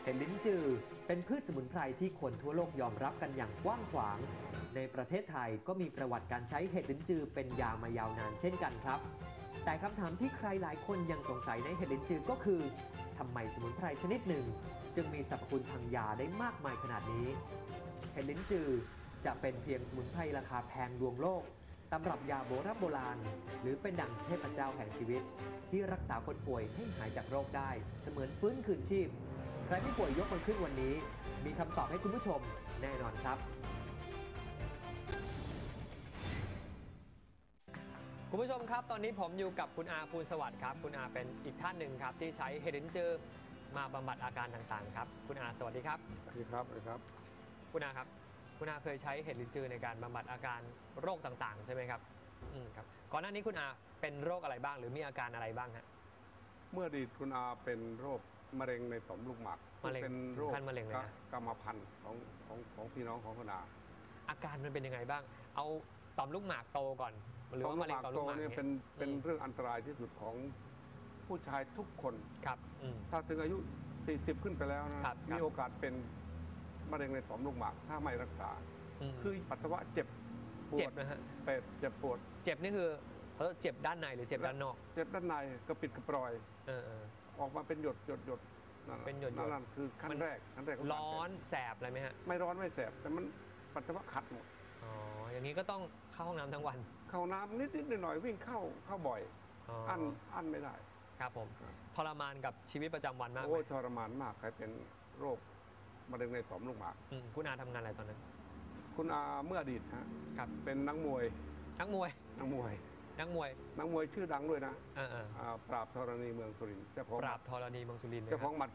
ห็ดลิ้นจือเป็นพืชสมุนไพรที่คนทั่วโลกยอมรับกันอย่างกว้างขวาง ในประเทศไทยก็มีประวัติการใช้เห็ดลิ้นจือเป็นยามายาวนานเช่นกันครับ แต่คำถามที่ใครหลายคนยังสงสัยในเห็ดลิ้นจือก็คือทำไมสมุนไพรชนิดหนึ่งจึงมีสรรพคุณทางยาได้มากมายขนาดนี้เห็ดลิ้นจือจะเป็นเพียงสมุนไพรราคาแพงลวงโลกตำรับยาโบราณหรือเป็นดั่งเทพเจ้าแห่งชีวิตที่รักษาคนป่วยให้หายจากโรคได้เสมือนฟื้นคืนชีพใครไม่ป่วยยกมือขึ้นวันนี้มีคำตอบให้คุณผู้ชมแน่นอนครับคุณผู้ชมครับตอนนี้ผมอยู่กับคุณอาภูลสวัสดิ์ครับคุณอาเป็นอีกท่านหนึ่งครับที่ใช้เห็ดลิ้นจือมาบำบัดอาการต่างๆครับคุณอาสวัสดีครับสวัสดีครับคุณอาครับคุณอาเคยใช้เห็ดลิ้นจือในการบำบัดอาการโรคต่างๆใช่ไหมครับครับก่อนหน้านี้คุณอาเป็นโรคอะไรบ้างหรือมีอาการอะไรบ้างฮะเมื่ออดีตคุณอาเป็นโรคมะเร็งในต่อมลูกหมากเป็นโรคมะเร็งเลยนะกรรมพันธุ์ของพี่น้องของคุณอาอาการมันเป็นยังไงบ้างเอาต่อมลูกหมากโตก่อนหรือว่ามะเร็งต่อมลูกหมากเนี่ยเป็นเรื่องอันตรายที่สุดของผู้ชายทุกคนครับถ้าถึงอายุ40ขึ้นไปแล้วนะมีโอกาสเป็นมะเร็งในต่อมลูกหมากถ้าไม่รักษาคือปัสสาวะเจ็บปวดนะฮะเจ็บปวดเจ็บนี่คือเจ็บด้านในหรือเจ็บด้านนอกเจ็บด้านในกระปิดกระปรอยออกมาเป็นหยดเป็นหยดนั่นคือขั้นแรกร้อนแสบอะไรไหมฮะไม่ร้อนไม่แสบแต่มันปัสสาวะขัดหมดอย่างนี้ก็ต้องเข้าห้องน้ำทั้งวันเข้าน้ำนิดหน่อยวิ่งเข้าบ่อยอั้นไม่ได้ครับผมทรมานกับชีวิตประจำวันมากโอ้ทรมานมากใครเป็นโรคมะเร็งในต่อมลูกหมากคุณอาทำงานอะไรตอนนั้นคุณอาเมื่ออดีตครับเป็นนักมวยชื่อดังด้วยนะปราบธรณีเมืองสุรินทร์ปราบธรณีเมืองสุรินทร์เจ้าของหมัด